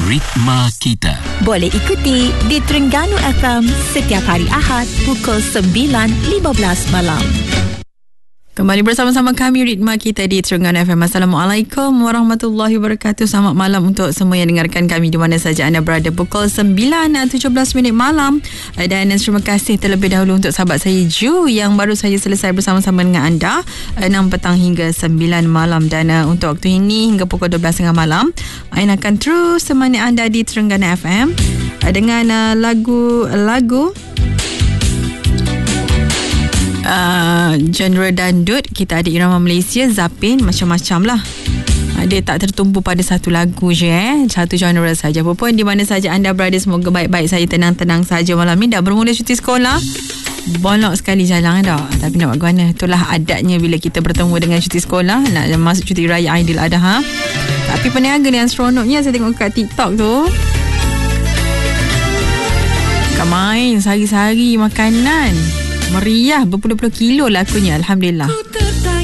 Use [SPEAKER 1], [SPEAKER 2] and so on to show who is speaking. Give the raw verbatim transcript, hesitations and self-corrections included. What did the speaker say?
[SPEAKER 1] Ritma Kita.
[SPEAKER 2] Boleh ikuti di Terengganu F M setiap hari Ahad pukul sembilan lima belas malam.
[SPEAKER 3] Kembali bersama-sama kami Ritma Kita di Terengganu F M. Assalamualaikum warahmatullahi wabarakatuh. Selamat malam untuk semua yang dengarkan kami di mana saja anda berada. Pukul sembilan tujuh belas minit malam. Dan terima kasih terlebih dahulu untuk sahabat saya Ju yang baru saja selesai bersama-sama dengan anda enam petang hingga sembilan malam. Dan uh, untuk waktu ini hingga pukul dua belas tiga puluh malam, Ain akan terus temani anda di Terengganu F M uh, dengan uh, lagu-lagu Uh, genre dandut. Kita ada irama Malaysia, Zapin, macam-macam lah. uh, Dia tak tertumpu pada satu lagu je eh? Satu genre saja. Apapun di mana saja anda berada, semoga baik-baik saja, tenang-tenang saja malam ni. Dah bermula cuti sekolah, bolok sekali jalan dah. Tapi nak buat mana, itulah adatnya bila kita bertemu dengan cuti sekolah, nak masuk cuti raya Aidiladha. Tapi peniaga ni yang seronoknya, saya tengok kat TikTok tu, bukan main, sehari-sehari makanan meriah, berpuluh-puluh kilo lakunya. Alhamdulillah.